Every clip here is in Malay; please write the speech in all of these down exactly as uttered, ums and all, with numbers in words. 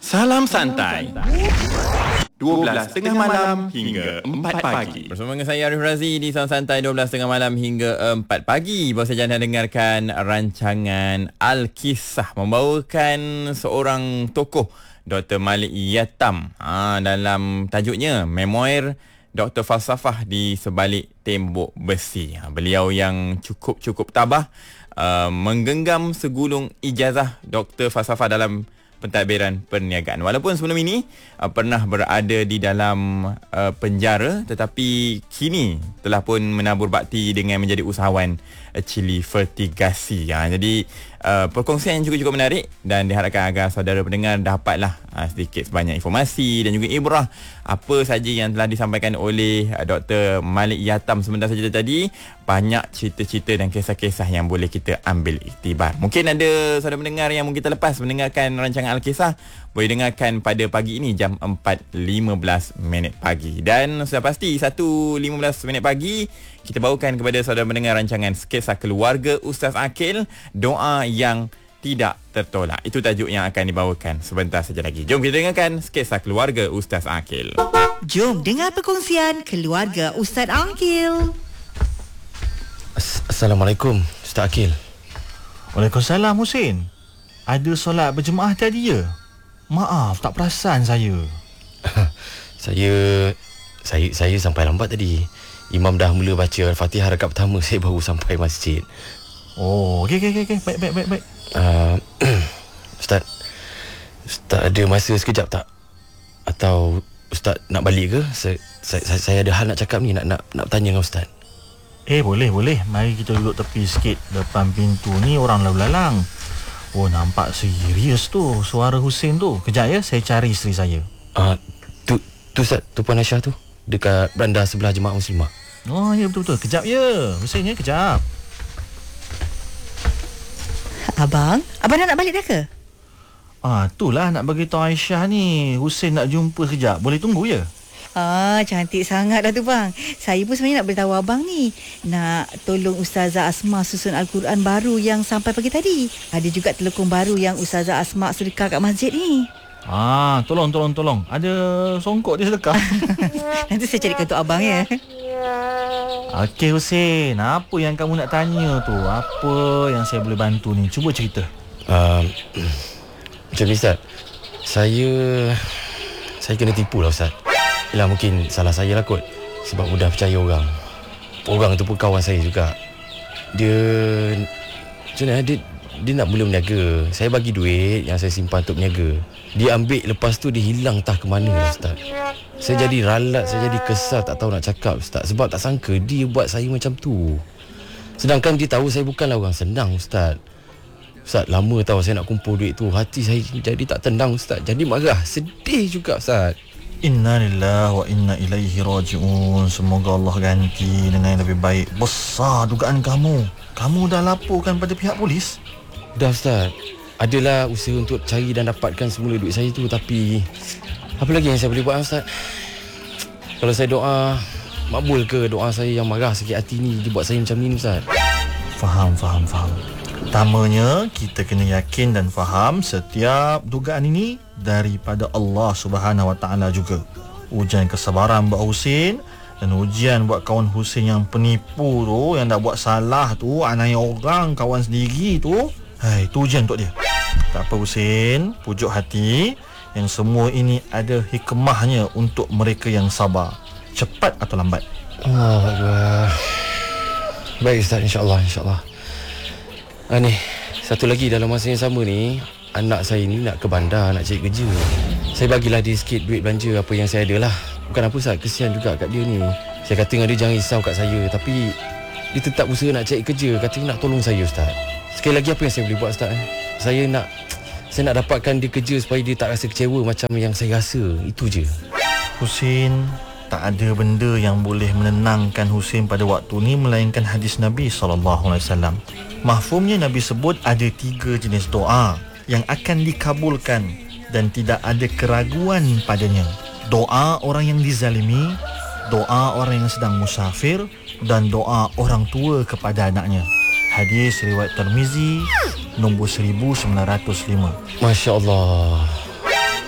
Salam santai. dua belas tiga puluh malam hingga empat pagi. Bersama dengan saya Arif Razi di Salam Santai dua belas tiga puluh malam hingga empat pagi. Baru saja anda dengarkan rancangan Al-Kisah membawakan seorang tokoh, Doktor Malik Yatam. Ha, dalam tajuknya Memoir Doktor Falsafah di Sebalik Tembok Besi. Ha, beliau yang cukup-cukup tabah uh, menggenggam segulung ijazah Doktor Falsafah dalam pentadbiran perniagaan. Walaupun sebelum ini uh, pernah berada di dalam uh, penjara, tetapi kini telah pun menabur bakti dengan menjadi usahawan uh, Chili Vertigasi. Ha, jadi uh, perkongsian yang cukup-cukup menarik dan diharapkan agar saudara pendengar dapatlah uh, sedikit sebanyak informasi dan juga ibrah apa saja yang telah disampaikan oleh uh, Doktor Malik Yatam sebentar saja tadi. Banyak cerita-cerita dan kisah-kisah yang boleh kita ambil iktibar. Mungkin ada saudara pendengar yang mungkin terlepas mendengarkan rancangan Al-Kisah, boleh dengarkan pada pagi ini jam empat lima belas minit pagi. Dan sudah pasti satu lima belas minit pagi kita bawakan kepada saudara pendengar rancangan Sketsa Keluarga Ustaz Akil, Doa yang Tidak Tertolak. Itu tajuk yang akan dibawakan sebentar saja lagi. Jom kita dengarkan Sketsa Keluarga Ustaz Akil. Jom dengar perkongsian keluarga Ustaz Akil. Assalamualaikum Ustaz Akil. Waalaikumsalam Husin. Ada solat berjemaah tadi ya? Maaf, tak perasan saya. Saya Saya saya sampai lambat tadi. Imam dah mula baca Al-Fatihah rakaat pertama, saya baru sampai masjid. Oh, okey okey okey. Baik baik baik baik. Uh, Ustaz Ustaz ada masa sekejap tak? Atau Ustaz nak balik ke? Saya saya, saya ada hal nak cakap ni, nak nak nak bertanya dengan Ustaz. Eh boleh boleh. Mari kita duduk tepi sikit. Depan pintu ni orang lalu lalang. Oh, nampak serius tu suara Husin tu. Kejap ya, saya cari isteri saya. Ah, uh, tu tu Ustaz, tu Puan Aisyah tu dekat beranda sebelah jemaah muslimah. Oh ya, betul-betul. Kejap ya Husin ya, kejap. Abang, abang dah nak balik dah ke? Ah, itulah nak bagi tahu Aisyah ni. Husin nak jumpa sekejap. Boleh tunggu ya? Ah, cantik sangat dah tu bang. Saya pun sebenarnya nak beritahu abang ni, nak tolong Ustazah Asma susun Al-Quran baru yang sampai pagi tadi. Ada juga telekung baru yang Ustazah Asma sedekah kat masjid ni. Ah, tolong tolong tolong. Ada songkok dia sedekah. Nanti saya carikan untuk abang ya. Okey Husin, apa yang kamu nak tanya tu? Apa yang saya boleh bantu ni? Cuba cerita. Uh, macam ni Ustaz, Saya Saya kena tipu lah Ustaz. Yelah, mungkin salah saya lah kot, sebab mudah percaya orang. Orang tu pun kawan saya juga. Dia Macam mana dia, dia nak mula berniaga. Saya bagi duit yang saya simpan untuk berniaga. Dia ambil, lepas tu dia hilang entah ke mana lah Ustaz. Saya jadi ralat, saya jadi kesal, tak tahu nak cakap Ustaz. Sebab tak sangka dia buat saya macam tu. Sedangkan dia tahu saya bukanlah orang senang Ustaz. Ustaz, lama tahu saya nak kumpul duit tu. Hati saya jadi tak tenang Ustaz. Jadi marah, sedih juga Ustaz. Inna lillahi wa inna ilaihi raji'un. Semoga Allah ganti dengan yang lebih baik. Besar dugaan kamu. Kamu dah laporkan pada pihak polis? Dah Ustaz. Adalah usaha untuk cari dan dapatkan semula duit saya tu. Tapi apa lagi yang saya boleh buat Ustaz? Kalau saya doa, makbul ke doa saya yang marah sakit hati ni? Dia buat saya macam ni Ustaz. Faham, faham, faham. Pertamanya, kita kena yakin dan faham setiap dugaan ini daripada Allah Subhanahu Wa Taala juga. Ujian kesabaran buat Husin dan ujian buat kawan Husin yang penipu tu, yang dah buat salah tu, aniaya orang, kawan sendiri tu. Hai, tu ujian untuk dia. Tak apa Husin, pujuk hati. Yang semua ini ada hikmahnya untuk mereka yang sabar, cepat atau lambat. Allah. Baik Ustaz, insyaAllah, insyaAllah. Ah, ni, satu lagi dalam masa yang sama ni, anak saya ni nak ke bandar, nak cari kerja. Saya bagilah dia sikit duit belanja apa yang saya ada lah. Bukan apa Ustaz, kesian juga kat dia ni. Saya kata dengan dia jangan risau kat saya, tapi dia tetap usaha nak cari kerja. Kata nak tolong saya Ustaz. Sekali lagi, apa yang saya boleh buat Ustaz? Eh? Saya nak Saya nak dapatkan dia kerja supaya dia tak rasa kecewa macam yang saya rasa. Itu je. Husin, tak ada benda yang boleh menenangkan Husin pada waktu ni melainkan hadis Nabi sallallahu alaihi wasallam. Mahfumnya Nabi sebut ada tiga jenis doa yang akan dikabulkan dan tidak ada keraguan padanya. Doa orang yang dizalimi, doa orang yang sedang musafir, dan doa orang tua kepada anaknya. Hadis riwayat Tirmizi nombor seribu sembilan ratus lima. Masya Allah.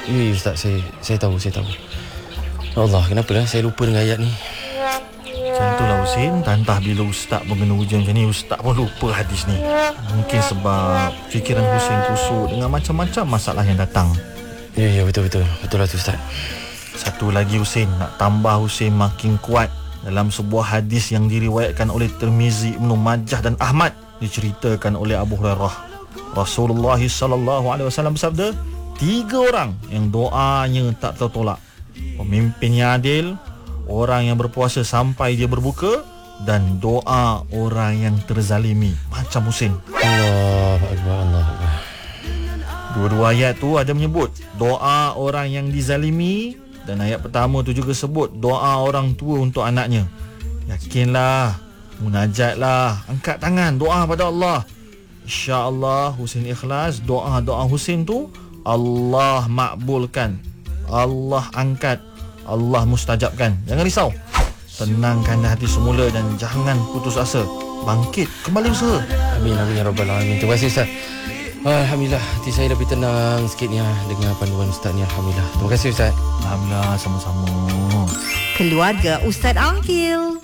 Ya, ya Ustaz, saya saya tahu, saya tahu. Ya Allah, kenapa lah saya lupa dengan ayat ni? Macam itulah Husin, tantah bila Ustaz mengenai ujian macam ni, Ustaz pun lupa hadis ni. Mungkin sebab fikiran Husin kusuk dengan macam-macam masalah yang datang. Ya, ya, betul-betul. Betul lah tu Ustaz. Satu lagi Husin, nak tambah Husin makin kuat. Dalam sebuah hadis yang diriwayatkan oleh Tirmizi, Ibnu Majah dan Ahmad, diceritakan oleh Abu Hurairah, Rasulullah sallallahu alaihi wasallam bersabda, tiga orang yang doanya tak tertolak: pemimpin yang adil, orang yang berpuasa sampai dia berbuka, dan doa orang yang terzalimi. Macam Husin. Allah Akbar, Allah Akbar. Dua-dua ayat tu ada menyebut doa orang yang dizalimi, dan ayat pertama tu juga sebut doa orang tua untuk anaknya. Yakinlah, munajatlah, angkat tangan, doa pada Allah. InsyaAllah Husin ikhlas, doa-doa Husin tu Allah makbulkan, Allah angkat, Allah mustajabkan. Jangan risau, tenangkan hati semula dan jangan putus asa. Bangkit, kembali usaha. Amin, amin ya Rabbal Alamin. Terima kasih Ustaz. Alhamdulillah, hati saya lebih tenang sikit ni dengan panduan Ustaz ni. Alhamdulillah. Terima kasih Ustaz. Alhamdulillah, sama-sama. Keluarga Ustaz Angkil.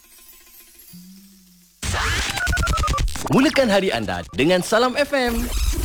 Mulakan hari anda dengan Salam F M.